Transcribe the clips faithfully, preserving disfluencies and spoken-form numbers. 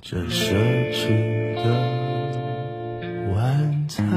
这奢侈的晚餐。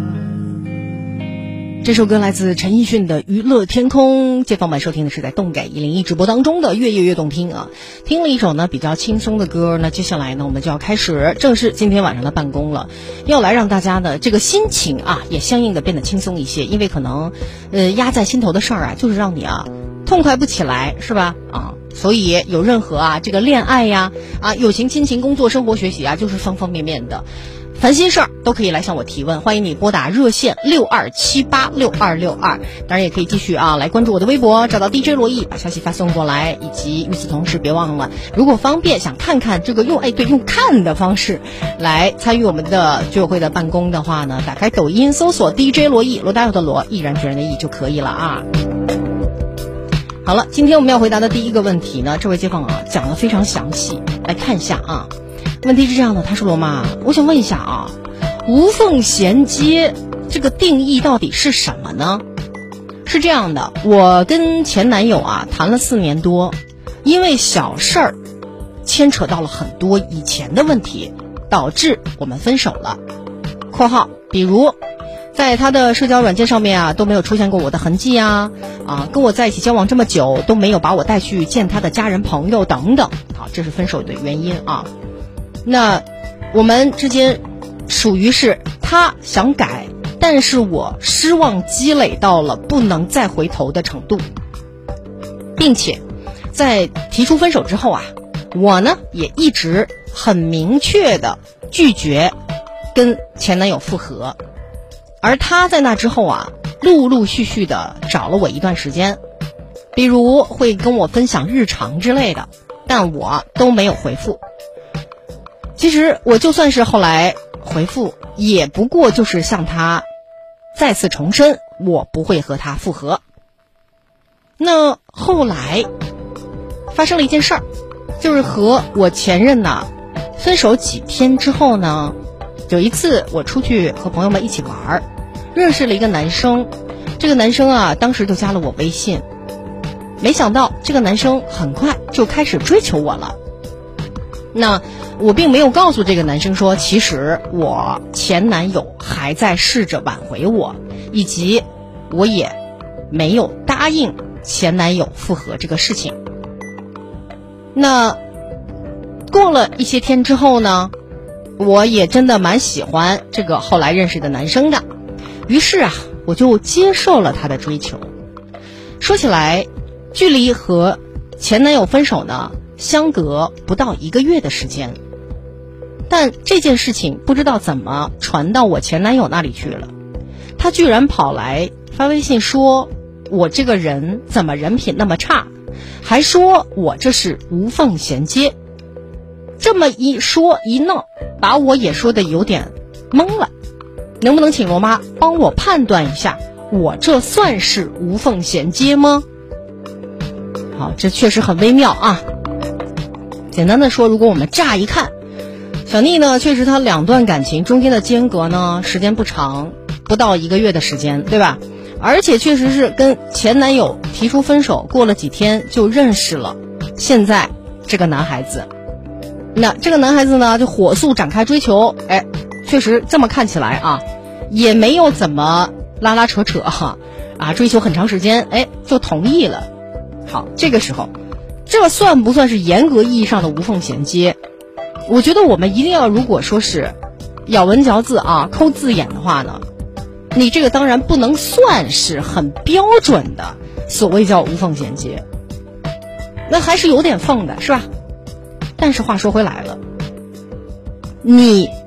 这首歌来自陈奕迅的《娱乐天空》，街坊们收听的是在动感一零一直播当中的越夜越动听啊。听了一首呢比较轻松的歌，那接下来呢我们就要开始正式今天晚上的办公了，要来让大家的这个心情啊也相应的变得轻松一些，因为可能呃压在心头的事儿啊就是让你啊痛快不起来，是吧？啊，所以有任何啊这个恋爱呀啊友情亲情工作生活学习啊，就是方方面面的烦心事儿都可以来向我提问，欢迎你拨打热线六二七八六二六二，当然也可以继续啊来关注我的微博，找到 D J 罗毅，把消息发送过来，以及与此同时别忘了，如果方便想看看这个用哎对用看的方式来参与我们的居委会的办公的话呢，打开抖音搜索 D J 罗毅，罗大佑的罗，毅然决然的毅就可以了啊。好了，今天我们要回答的第一个问题呢，这位街坊啊讲得非常详细，来看一下啊。问题是这样的，他说罗妈，我想问一下啊，无缝衔接这个定义到底是什么呢？是这样的，我跟前男友啊谈了四年多，因为小事儿牵扯到了很多以前的问题，导致我们分手了。括号比如在他的社交软件上面啊都没有出现过我的痕迹啊，啊跟我在一起交往这么久都没有把我带去见他的家人朋友等等，好，这是分手的原因啊。那我们之间属于是他想改，但是我失望积累到了不能再回头的程度，并且在提出分手之后啊，我呢也一直很明确的拒绝跟前男友复合，而他在那之后啊陆陆续续的找了我一段时间，比如会跟我分享日常之类的，但我都没有回复。其实我就算是后来回复，也不过就是向他再次重申我不会和他复合。那后来发生了一件事儿，就是和我前任呢分手几天之后呢，有一次我出去和朋友们一起玩，认识了一个男生，这个男生啊当时就加了我微信，没想到这个男生很快就开始追求我了。那我并没有告诉这个男生说，其实我前男友还在试着挽回我，以及我也没有答应前男友复合这个事情。那过了一些天之后呢，我也真的蛮喜欢这个后来认识的男生的，于是啊我就接受了他的追求。说起来，距离和前男友分手呢相隔不到一个月的时间，但这件事情不知道怎么传到我前男友那里去了，他居然跑来发微信说我这个人怎么人品那么差，还说我这是无缝衔接。这么一说一闹，把我也说的有点懵了，能不能请罗妈帮我判断一下，我这算是无缝衔接吗？好，这确实很微妙啊。简单的说，如果我们乍一看，小妮呢确实她两段感情中间的间隔呢时间不长，不到一个月的时间，对吧？而且确实是跟前男友提出分手，过了几天就认识了现在这个男孩子。那这个男孩子呢就火速展开追求，哎，确实这么看起来啊也没有怎么拉拉扯扯哈啊，追求很长时间，哎，就同意了。好，这个时候这算不算是严格意义上的无缝衔接？我觉得我们一定要，如果说是咬文嚼字啊抠字眼的话呢，你这个当然不能算是很标准的所谓叫无缝衔接，那还是有点缝的，是吧？但是话说回来了，你